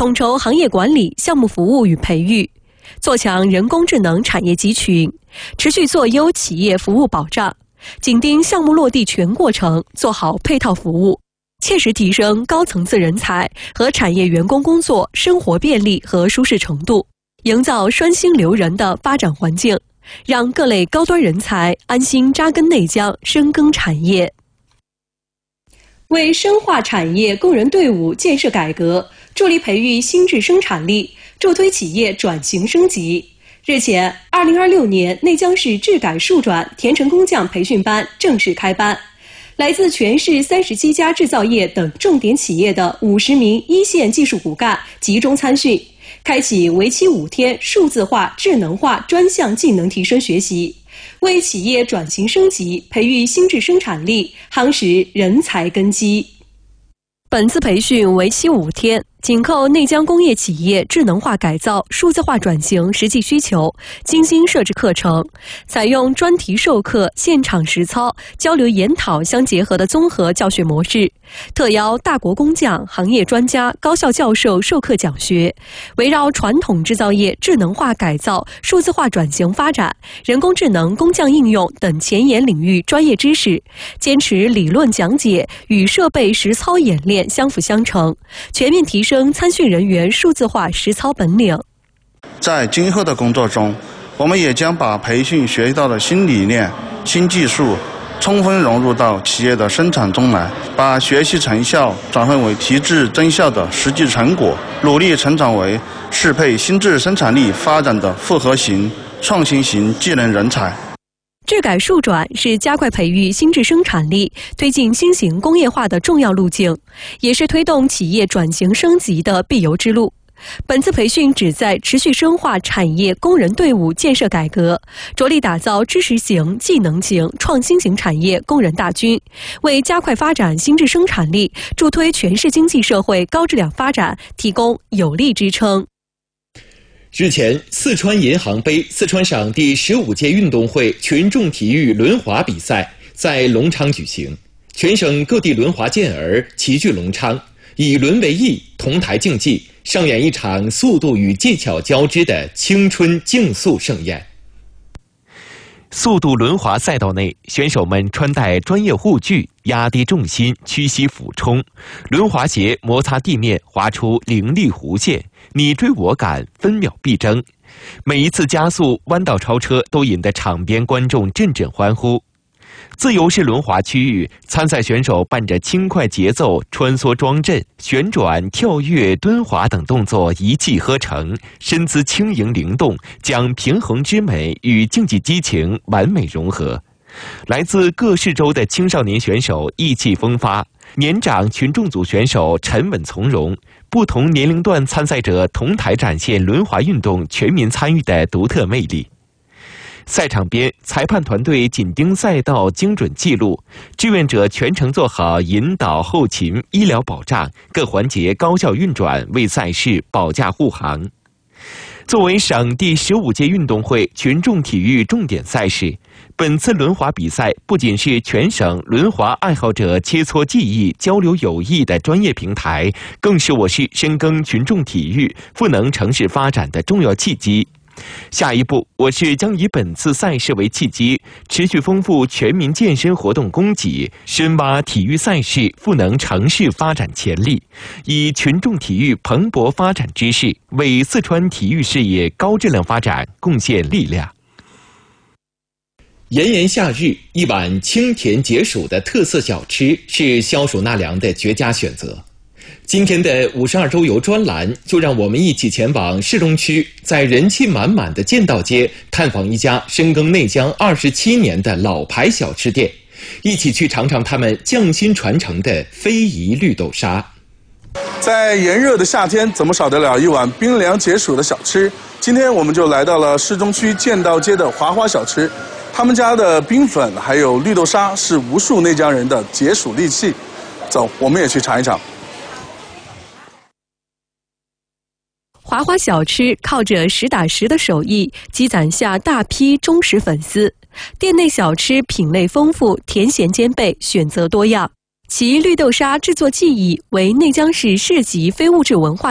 统筹行业管理、项目服务与培育，做强人工智能产业集群，持续做优企业服务保障，紧盯项目落地全过程，做好配套服务，切实提升高层次人才和产业员工工作生活便利和舒适程度，营造双薪留人的发展环境，让各类高端人才安心扎根内江，深耕产业。为深化产业工人队伍建设改革，助力培育新质生产力，助推企业转型升级。日前，2026年内江市质改数转田城工匠培训班正式开班，来自全市37家制造业等重点企业的50名一线技术骨干集中参训，开启为期5天数字化、智能化专项技能提升学习，为企业转型升级培育新质生产力，夯实人才根基。本次培训为期5天，紧扣内江工业企业智能化改造、数字化转型实际需求，精心设置课程，采用专题授课、现场实操、交流研讨相结合的综合教学模式，特邀大国工匠、行业专家、高校教授授课讲学，围绕传统制造业智能化改造、数字化转型发展、人工智能工匠应用等前沿领域专业知识，坚持理论讲解与设备实操演练相辅相成，全面提升参训人员数字化实操本领。 在今后的工作中，我们也将把培训学习到的新理念、新技术充分融入到企业的生产中来，把学习成效转换为提质增效的实际成果，努力成长为适配新质生产力发展的复合型、创新型技能人才。 质改数转是加快培育新质生产力、推进新型工业化的重要路径，也是推动企业转型升级的必由之路。本次培训旨在持续深化产业工人队伍建设改革，着力打造知识型、技能型、创新型产业工人大军，为加快发展新质生产力、助推全市经济社会高质量发展提供有力支撑。 日前，四川银行杯四川省第15届运动会群众体育轮滑比赛在隆昌举行，全省各地轮滑健儿齐聚隆昌，以轮为艺，同台竞技，上演一场速度与技巧交织的青春竞速盛宴。 速度轮滑赛道内，选手们穿戴专业护具，压低重心，屈膝俯冲，轮滑鞋摩擦地面，划出凌厉弧线，你追我赶，分秒必争。每一次加速、弯道超车都引得场边观众阵阵欢呼。自由式轮滑区域，参赛选手伴着轻快节奏穿梭桩阵、旋转、跳跃、蹲滑等动作一气呵成，身姿轻盈灵动，将平衡之美与竞技激情完美融合。来自各市州的青少年选手意气风发，年长群众组选手沉稳从容，不同年龄段参赛者同台展现轮滑运动全民参与的独特魅力。赛场边，裁判团队紧盯赛道，精准记录；志愿者全程做好引导、后勤、医疗保障，各环节高效运转，为赛事保驾护航。作为省第15届运动会群众体育重点赛事，本次轮滑比赛不仅是全省轮滑爱好者切磋技艺、交流友谊的专业平台，更是我市深耕群众体育、赋能城市发展的重要契机。下一步，我市将以本次赛事为契机，持续丰富全民健身活动供给，深挖体育赛事赋能城市发展潜力，以群众体育蓬勃发展之势，为四川体育事业高质量发展贡献力量。 炎炎夏日，一碗清甜解暑的特色小吃是消暑纳凉的绝佳选择。今天的52周游专栏，就让我们一起前往市中区，在人气满满的建道街探访一家深耕内江27年的老牌小吃店，一起去尝尝他们匠心传承的非遗绿豆沙。 在炎热的夏天，怎么少得了一碗冰凉解暑的小吃？今天我们就来到了市中区建道街的华华小吃，他们家的冰粉还有绿豆沙是无数内江人的解暑利器。走，我们也去尝一尝。 华华小吃靠着实打实的手艺，积攒下大批忠实粉丝。店内小吃品类丰富，甜咸兼备，选择多样。其绿豆沙制作技艺为内江市市级非物质文化